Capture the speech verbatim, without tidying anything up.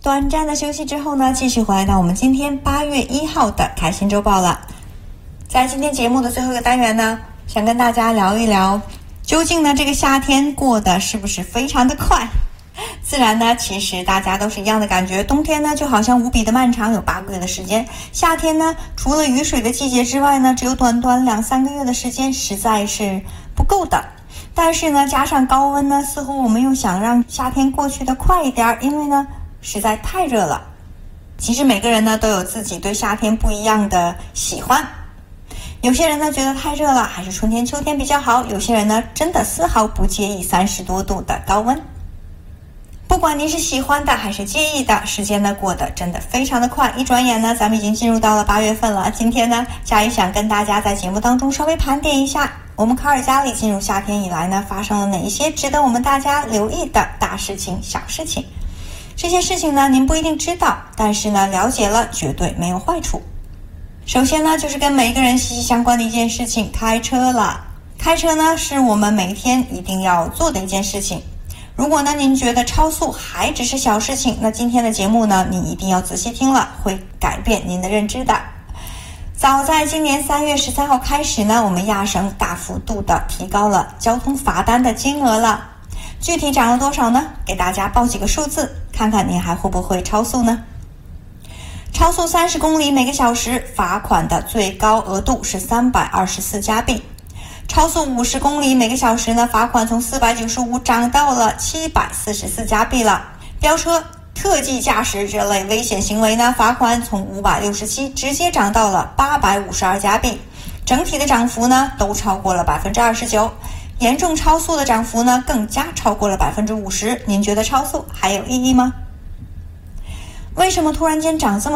短暂的休息之后呢，继续回来到我们今天八月一号的开心周报了。在今天节目的最后一个单元呢，想跟大家聊一聊，究竟呢这个夏天过得是不是非常的快？自然呢，其实大家都是一样的感觉，冬天呢就好像无比的漫长，有八个月的时间；夏天呢，除了雨水的季节之外呢，只有短短两三个月的时间，实在是不够的。但是呢，加上高温呢，似乎我们又想让夏天过去的快一点，因为呢实在太热了。其实每个人呢都有自己对夏天不一样的喜欢，有些人呢觉得太热了，还是春天秋天比较好；有些人呢真的丝毫不介意三十多度的高温。不管您是喜欢的还是介意的，时间呢过得真的非常的快，一转眼呢咱们已经进入到了八月份了。今天呢，佳宇想跟大家在节目当中稍微盘点一下，我们卡尔加里进入夏天以来呢，发生了哪一些值得我们大家留意的大事情、小事情。这些事情呢，您不一定知道，但是呢，了解了绝对没有坏处。首先呢，就是跟每一个人息息相关的一件事情，开车了。开车呢，是我们每天一定要做的一件事情。如果呢您觉得超速还只是小事情，那今天的节目呢你一定要仔细听了，会改变您的认知的。早在今年三月十三号开始呢，我们亚省大幅度的提高了交通罚单的金额了。具体涨了多少呢？给大家报几个数字，看看您还会不会超速呢？超速三十公里每个小时，罚款的最高额度是三百二十四加币。超速五十公里每个小时呢，罚款从四百九十五涨到了七百四十四加币了。飙车、特技驾驶这类危险行为呢，罚款从五百六十七直接涨到了八百五十二加币。整体的涨幅呢，都超过了百分之二十九。严重超速的涨幅呢，更加超过了百分之五十。您觉得超速还有意义吗？为什么突然间涨这么